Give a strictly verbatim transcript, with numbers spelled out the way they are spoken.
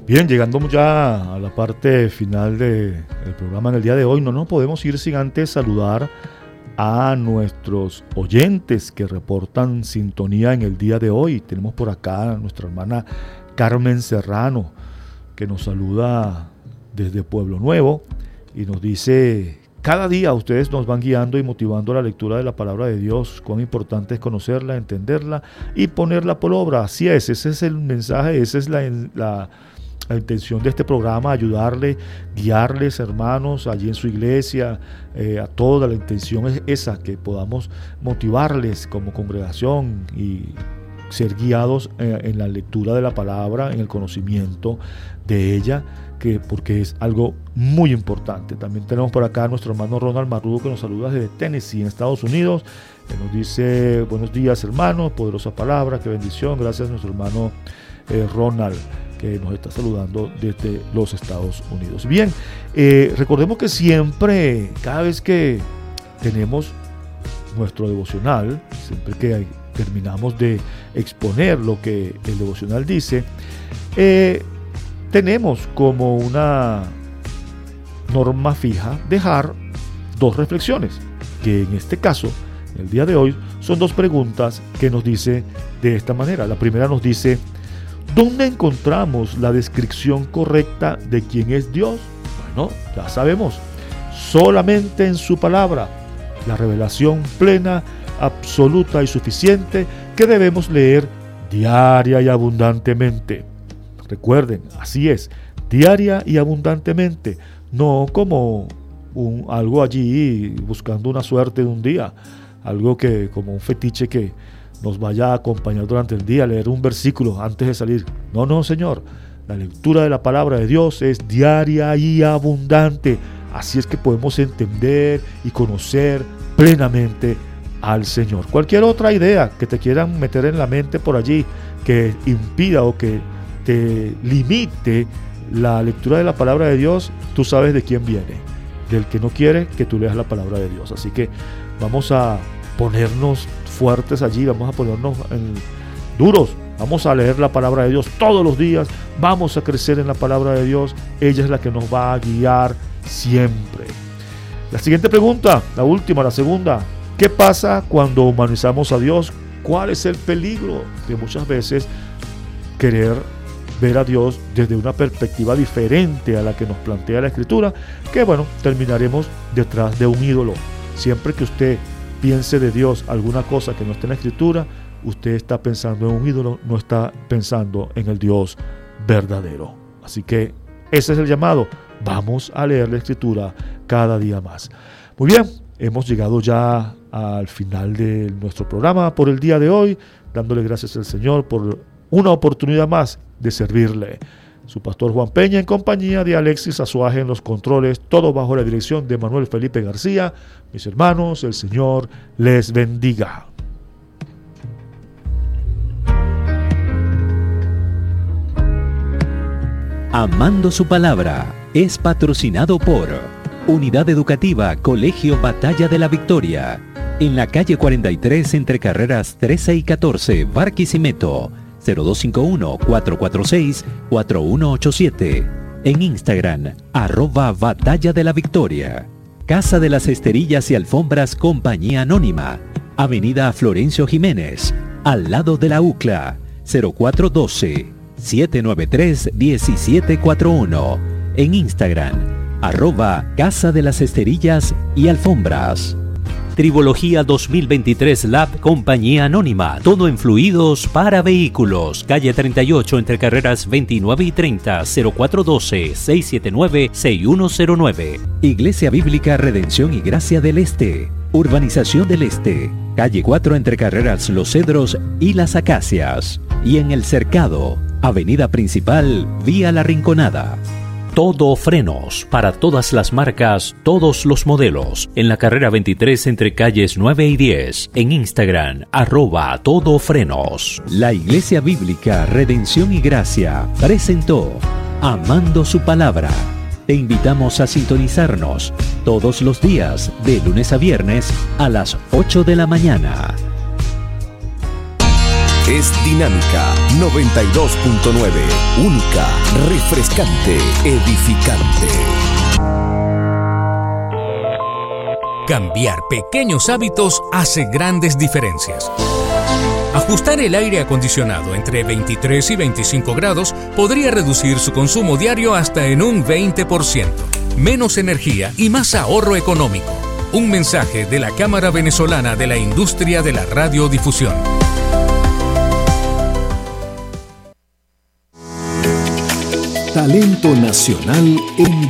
Bien, llegando ya a la parte final del programa en el día de hoy, no nos podemos ir sin antes saludar a nuestros oyentes que reportan sintonía en el día de hoy. Tenemos por acá a nuestra hermana Carmen Serrano, que nos saluda desde Pueblo Nuevo y nos dice: cada día ustedes nos van guiando y motivando la lectura de la palabra de Dios. Cuán importante es conocerla, entenderla y ponerla por obra. Así es, ese es el mensaje, esa es la, la, la intención de este programa, ayudarle, guiarles, hermanos, allí en su iglesia, eh, a toda la intención es esa, que podamos motivarles como congregación y ser guiados eh, en la lectura de la palabra, en el conocimiento de ella, que porque es algo muy importante. También tenemos por acá a nuestro hermano Ronald Marrudo, que nos saluda desde Tennessee, en Estados Unidos, que nos dice: buenos días, hermanos, poderosa palabra, qué bendición. Gracias a nuestro hermano eh, Ronald, que nos está saludando desde los Estados Unidos. Bien, eh, recordemos que siempre, cada vez que tenemos nuestro devocional, siempre que terminamos de exponer lo que el devocional dice, eh, tenemos como una norma fija dejar dos reflexiones, que en este caso, el día de hoy, son dos preguntas que nos dice de esta manera. La primera nos dice: ¿dónde encontramos la descripción correcta de quién es Dios? Bueno, ya sabemos, solamente en su palabra, la revelación plena, absoluta y suficiente que debemos leer diaria y abundantemente. Recuerden, así es, diaria y abundantemente, no como un, algo allí buscando una suerte de un día, algo que como un fetiche que nos vaya a acompañar durante el día, leer un versículo antes de salir. No, no, Señor, la lectura de la palabra de Dios es diaria y abundante. Así es que podemos entender y conocer plenamente al Señor. Cualquier otra idea que te quieran meter en la mente por allí que impida o que te limite la lectura de la palabra de Dios, tú sabes de quién viene, del que no quiere que tú leas la palabra de Dios. Así que vamos a ponernos fuertes allí, vamos a ponernos en, duros, vamos a leer la palabra de Dios todos los días, vamos a crecer en la palabra de Dios. Ella es la que nos va a guiar siempre. La siguiente pregunta, la última, la segunda: ¿qué pasa cuando humanizamos a Dios? ¿Cuál es el peligro de muchas veces querer ver a Dios desde una perspectiva diferente a la que nos plantea la Escritura? Que bueno, terminaremos detrás de un ídolo. Siempre que usted piense de Dios alguna cosa que no esté en la Escritura, usted está pensando en un ídolo, no está pensando en el Dios verdadero. Así que ese es el llamado. Vamos a leer la Escritura cada día más. Muy bien, hemos llegado ya al final de nuestro programa por el día de hoy, dándole gracias al Señor por una oportunidad más de servirle. Su pastor Juan Peña, en compañía de Alexis Azuaje en los controles, todo bajo la dirección de Manuel Felipe García. Mis hermanos, el Señor les bendiga. Amando su palabra es patrocinado por Unidad Educativa Colegio Batalla de la Victoria, en la calle cuarenta y tres entre carreras trece y catorce, Barquisimeto, cero dos cinco uno, cuatro cuatro seis, cuatro uno ocho siete. En Instagram, arroba Batalla de la Victoria. Casa de las Esterillas y Alfombras Compañía Anónima, Avenida Florencio Jiménez, al lado de la U C L A, cero cuatro uno dos, siete nueve tres, uno siete cuatro uno. En Instagram, arroba Casa de las Esterillas y Alfombras. Tribología dos mil veintitrés Lab Compañía Anónima, todo en fluidos para vehículos, calle treinta y ocho entre carreras veintinueve y treinta, cero cuatro uno dos, seis siete nueve, seis uno cero nueve. Iglesia Bíblica Redención y Gracia del Este, Urbanización del Este, calle cuatro entre carreras Los Cedros y Las Acacias. Y en El Cercado, avenida principal, vía La Rinconada. Todo Frenos, para todas las marcas, todos los modelos. En la carrera veintitrés entre calles nueve y diez. En Instagram, arroba Todo Frenos. La Iglesia Bíblica Redención y Gracia presentó Amando su Palabra. Te invitamos a sintonizarnos todos los días, de lunes a viernes, a las ocho de la mañana. es Dinámica noventa y dos punto nueve. Única, refrescante, edificante. Cambiar pequeños hábitos hace grandes diferencias. Ajustar el aire acondicionado entre veintitrés y veinticinco grados podría reducir su consumo diario hasta en un veinte por ciento. Menos energía y más ahorro económico. Un mensaje de la Cámara Venezolana de la Industria de la Radiodifusión. Talento nacional en